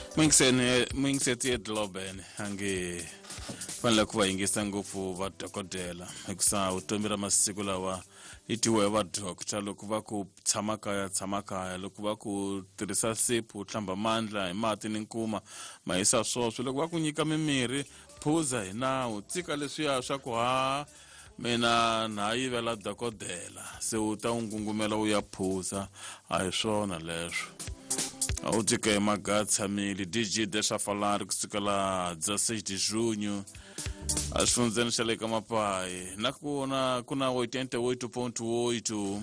Mwingiseti edlobeni angi fanele ku va yingisa ngopfu vadokodela hikusa vutomi ra masiku lawa itiwe vadokta loko va ku tshama kaya loko va ku tirhisa sipu hlamba mandla hi mati ni nkuma mayisa swoswo loko va ku nyika mimirhi phuza hi nawu tsika leswiya swa ku mina na yivela dokodela se u ta ungungumela u ya phuza a hi swona leswo u tike magatsa mili DJ Deshafalari kusukela 16 de junho a xifundzeni xa le ka Mapayi na kuna 88.8